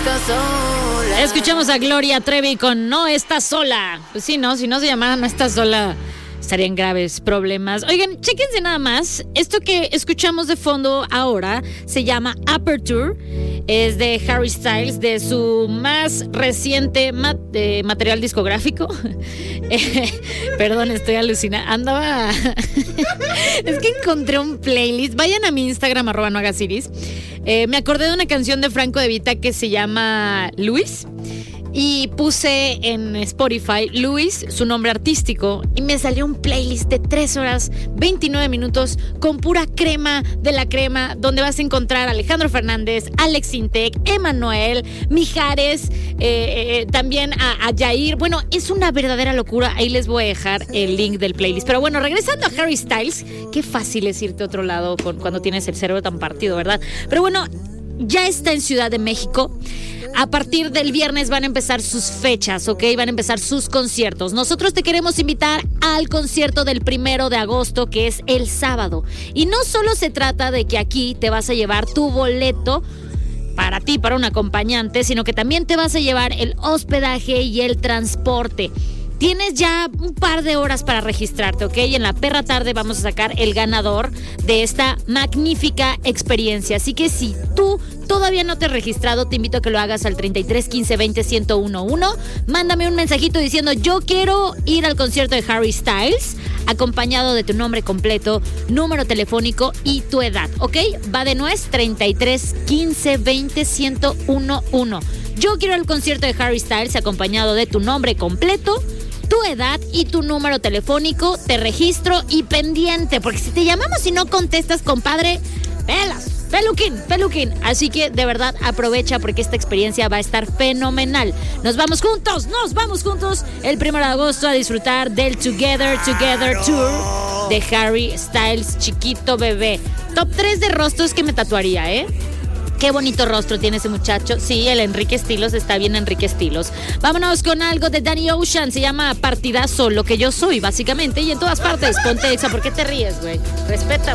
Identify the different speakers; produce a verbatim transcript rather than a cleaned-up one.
Speaker 1: estás sola.
Speaker 2: Escuchamos a Gloria Trevi con No Estás Sola. Pues sí, no, si no se llamara No Estás Sola, estarían graves problemas. Oigan, chéquense nada más. Esto que escuchamos de fondo ahora se llama Aperture. Es de Harry Styles, de su más reciente mat- eh, material discográfico. eh, perdón, estoy alucinando. Andaba... es que encontré un playlist. Vayan a mi Instagram, arroba no hagas iris. Eh, me acordé de una canción de Franco De Vita que se llama Luis. Y puse en Spotify Luis, su nombre artístico, y me salió un playlist de tres horas, veintinueve minutos, con pura crema de la crema, donde vas a encontrar a Alejandro Fernández, Alex Intec, Emanuel, Mijares, eh, eh, también a, a Yair. Bueno, es una verdadera locura. Ahí les voy a dejar el link del playlist. Pero bueno, regresando a Harry Styles, qué fácil es irte a otro lado con, cuando tienes el cerebro tan partido, ¿verdad? Pero bueno, ya está en Ciudad de México. A partir del viernes van a empezar sus fechas, ¿ok? Van a empezar sus conciertos. Nosotros te queremos invitar al concierto del primero de agosto, que es el sábado. Y no solo se trata de que aquí te vas a llevar tu boleto para ti, para un acompañante, sino que también te vas a llevar el hospedaje y el transporte. Tienes ya un par de horas para registrarte, ¿ok? Y en la perra tarde vamos a sacar el ganador de esta magnífica experiencia. Así que si tú todavía no te has registrado, te invito a que lo hagas al treinta y tres quince veinte ciento uno uno. Mándame un mensajito diciendo: yo quiero ir al concierto de Harry Styles, acompañado de tu nombre completo, número telefónico y tu edad, ¿ok? Va de nuez, treinta y tres quince veinte ciento uno. Yo quiero ir al concierto de Harry Styles, acompañado de tu nombre completo, tu edad y tu número telefónico. Te registro y pendiente, porque si te llamamos y no contestas, compadre, pelas, peluquín, peluquín. Así que de verdad aprovecha, porque esta experiencia va a estar fenomenal. Nos vamos juntos, nos vamos juntos el primero de agosto a disfrutar del Together, Together Tour de Harry Styles, chiquito bebé. Top tres de rostros que me tatuaría, ¿eh? Qué bonito rostro tiene ese muchacho. Sí, el Enrique Estilos está bien, Enrique Estilos. Vámonos con algo de Danny Ocean. Se llama Partidazo, lo que yo soy, básicamente. Y en todas partes, ponte Exa. ¿Por qué te ríes, güey? Respeta.